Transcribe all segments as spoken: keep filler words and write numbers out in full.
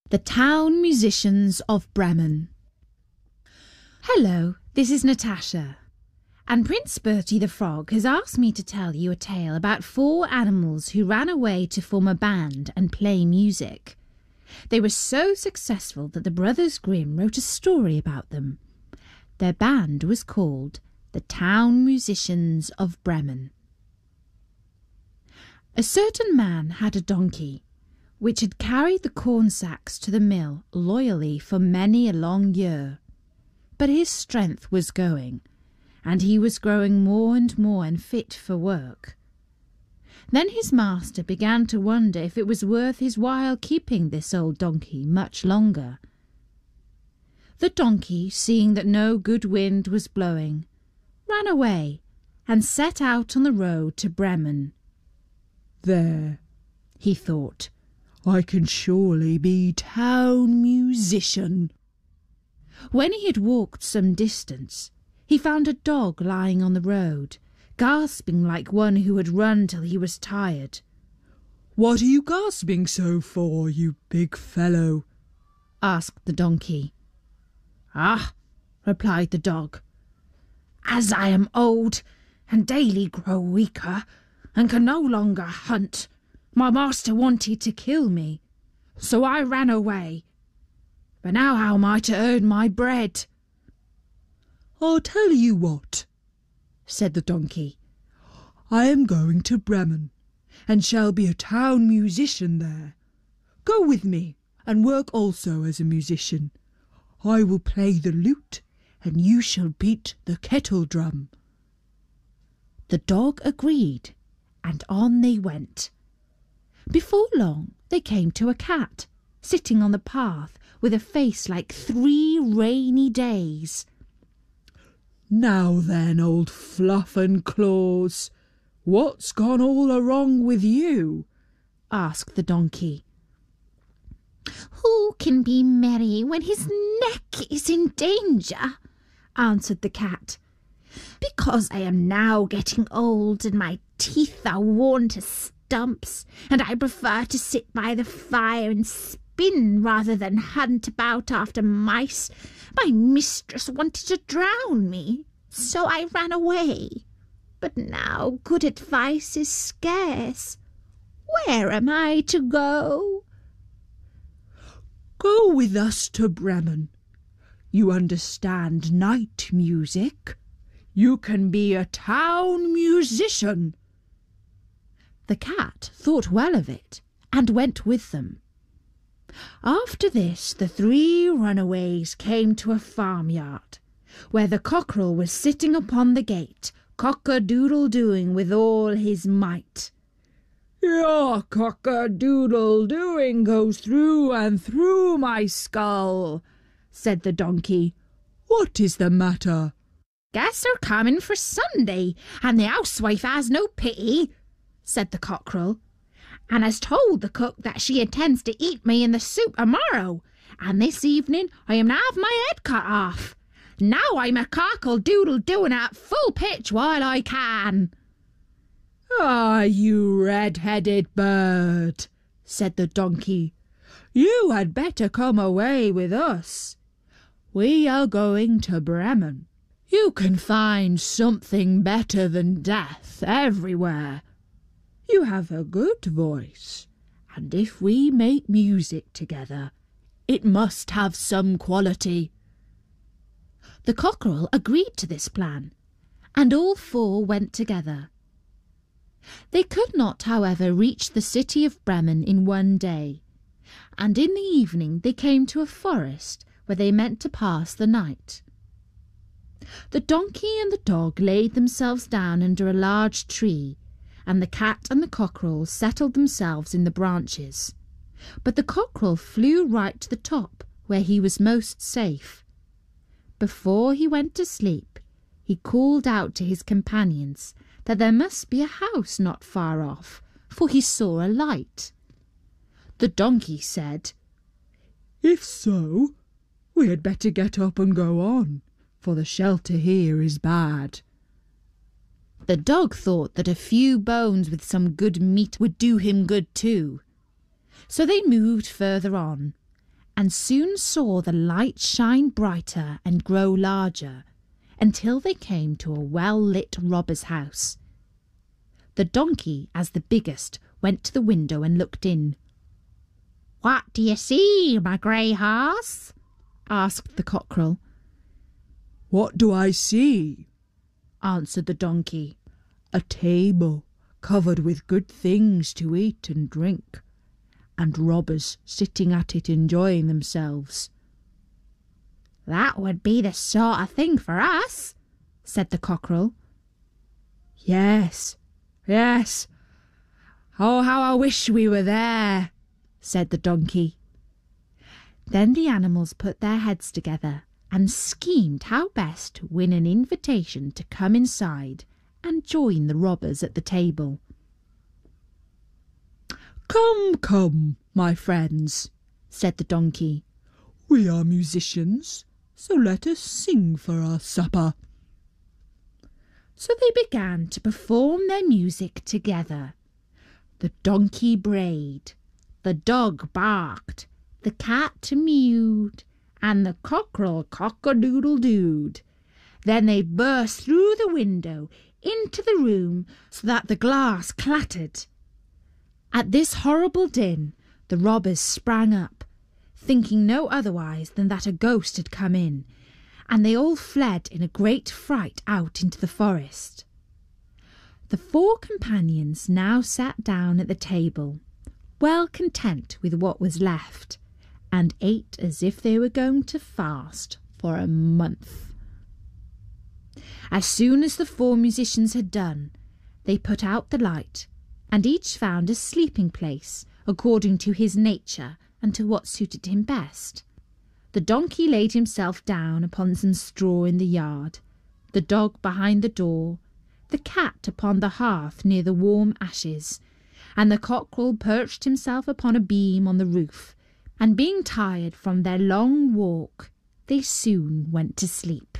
The Town Musicians of Bremen. Hello, this is Natasha, and Prince Bertie the Frog has asked me to tell you a tale about four animals who ran away to form a band and play music. They were so successful that the Brothers Grimm wrote a story about them. Their band was called the Town Musicians of Bremen. A certain man had a donkey, which had carried the corn sacks to the mill loyally for many a long year. But his strength was going, and he was growing more and more unfit for work. Then his master began to wonder if it was worth his while keeping this old donkey much longer. The donkey, seeing that no good wind was blowing, ran away and set out on the road to Bremen. "There," he thought, "I can surely be town musician." When he had walked some distance, he found a dog lying on the road, gasping like one who had run till he was tired. "What are you gasping so for, you big fellow?" asked the donkey. "Ah," replied the dog, "as I am old and daily grow weaker and can no longer hunt, my master wanted to kill me, so I ran away. But now how am I to earn my bread?" "I'll tell you what," said the donkey. "I am going to Bremen, and shall be a town musician there. Go with me, and work also as a musician. I will play the lute, and you shall beat the kettle drum." The dog agreed, and on they went. Before long they came to a cat, sitting on the path with a face like three rainy days. "Now then, old Fluff and Claws, what's gone all awrong with you?" asked the donkey. "Who can be merry when his neck is in danger?" answered the cat. "Because I am now getting old and my teeth are worn to stumps, and I prefer to sit by the fire and spin rather than hunt about after mice. My mistress wanted to drown me, so I ran away. But now good advice is scarce. Where am I to go?" "Go with us to Bremen. You understand night music. You can be a town musician." The cat thought well of it, and went with them. After this the three runaways came to a farmyard, where the cockerel was sitting upon the gate, cock-a-doodle-doing with all his might. "Your cock-a-doodle-doing goes through and through my skull," said the donkey. "What is the matter?" "Guests are coming for Sunday, and the housewife has no pity," said the cockerel, "and has told the cook that she intends to eat me in the soup tomorrow, and this evening I am to have my head cut off. Now I'm a cockle-doodle-doing at full pitch while I can." "Ah, you red-headed bird," said the donkey, "you had better come away with us. We are going to Bremen. You can find something better than death everywhere. You have a good voice, and if we make music together, it must have some quality." The cockerel agreed to this plan, and all four went together. They could not, however, reach the city of Bremen in one day, and in the evening they came to a forest where they meant to pass the night. The donkey and the dog laid themselves down under a large tree, and the cat and the cockerel settled themselves in the branches. But the cockerel flew right to the top, where he was most safe. Before he went to sleep, he called out to his companions that there must be a house not far off, for he saw a light. The donkey said, "If so, we had better get up and go on, for the shelter here is bad." The dog thought that a few bones with some good meat would do him good too. So they moved further on, and soon saw the light shine brighter and grow larger, until they came to a well-lit robber's house. The donkey, as the biggest, went to the window and looked in. "What do you see, my grey horse?" asked the cockerel. "What do I see?" answered the donkey. "A table covered with good things to eat and drink, and robbers sitting at it enjoying themselves." "That would be the sort of thing for us," said the cockerel. "Yes, yes. Oh, how I wish we were there," said the donkey. Then the animals put their heads together and schemed how best to win an invitation to come inside and join the robbers at the table. "Come, come, my friends," said the donkey. "We are musicians, so let us sing for our supper." So they began to perform their music together. The donkey brayed, the dog barked, the cat mewed, and the cockerel cock-a-doodle-dooed. Then they burst through the window into the room so that the glass clattered. At this horrible din, the robbers sprang up, thinking no otherwise than that a ghost had come in, and they all fled in a great fright out into the forest. The four companions now sat down at the table, well content with what was left, and ate as if they were going to fast for a month. As soon as the four musicians had done, they put out the light, and each found a sleeping place according to his nature and to what suited him best. The donkey laid himself down upon some straw in the yard, the dog behind the door, the cat upon the hearth near the warm ashes, and the cockerel perched himself upon a beam on the roof, and being tired from their long walk, they soon went to sleep.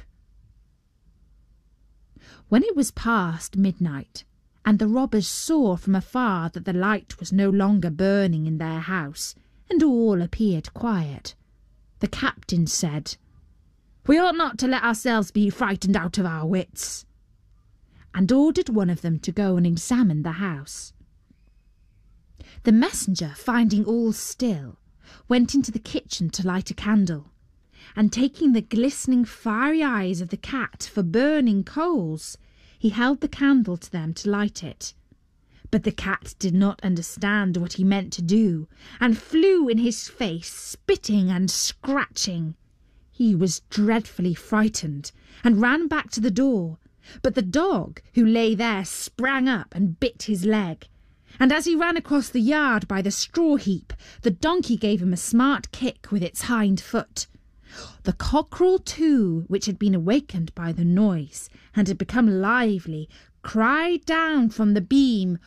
When it was past midnight, and the robbers saw from afar that the light was no longer burning in their house, and all appeared quiet, the captain said, "We ought not to let ourselves be frightened out of our wits," and ordered one of them to go and examine the house. The messenger, finding all still, went into the kitchen to light a candle, and taking the glistening fiery eyes of the cat for burning coals, he held the candle to them to light it. But the cat did not understand what he meant to do, and flew in his face, spitting and scratching. He was dreadfully frightened, and ran back to the door, but the dog, who lay there, sprang up and bit his leg. And as he ran across the yard by the straw heap, the donkey gave him a smart kick with its hind foot. The cockerel, too, which had been awakened by the noise, and had become lively, cried down from the beam,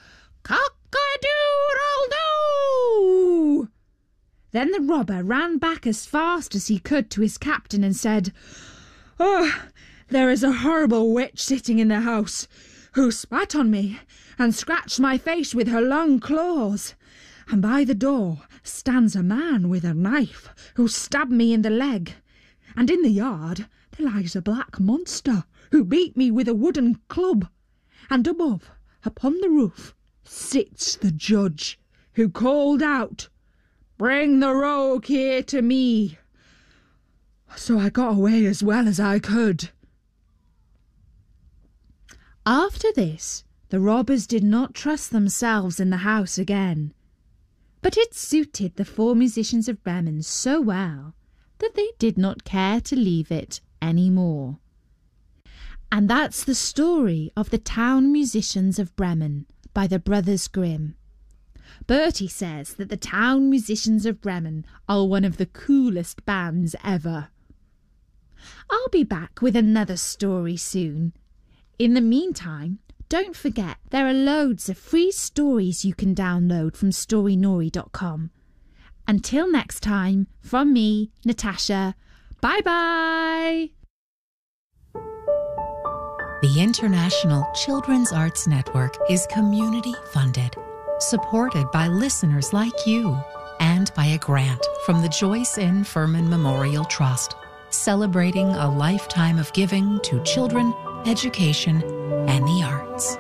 "Cock-a-doodle-doo!" Then the robber ran back as fast as he could to his captain and said, "Oh, there is a horrible witch sitting in the house, who spat on me and scratched my face with her long claws. And by the door stands a man with a knife, who stabbed me in the leg. And in the yard there lies a black monster, who beat me with a wooden club. And above, upon the roof, sits the judge, who called out, 'Bring the rogue here to me.' So I got away as well as I could." After this, the robbers did not trust themselves in the house again. But it suited the four musicians of Bremen so well that they did not care to leave it any more. And that's the story of the Town Musicians of Bremen by the Brothers Grimm. Bertie says that the Town Musicians of Bremen are one of the coolest bands ever. I'll be back with another story soon. In the meantime, don't forget there are loads of free stories you can download from story nori dot com. Until next time, from me, Natasha, bye-bye! The International Children's Arts Network is community-funded, supported by listeners like you, and by a grant from from the Joyce N. Furman Memorial Trust, celebrating a lifetime of giving to children, education, and the arts.